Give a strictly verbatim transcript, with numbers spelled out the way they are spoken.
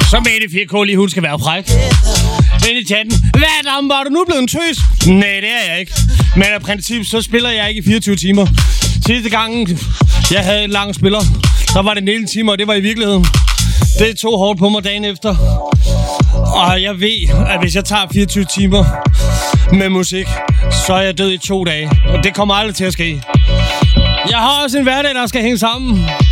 Så Mette fire K lige, hun skal være fræk. Ind i chatten. Hvad dam, var du nu blevet en tøs? Nej, det er jeg ikke. Men af princip, så spiller jeg ikke i fireogtyve timer. Sidste gang, jeg havde en lang spiller, så var det nitten timer, og det var i virkeligheden. Det tog hårdt på mig dagen efter. Og jeg ved, at hvis jeg tager fireogtyve timer med musik, så er jeg død i to dage. Og det kommer aldrig til at ske. Jeg har også en hverdag, der skal hænge sammen.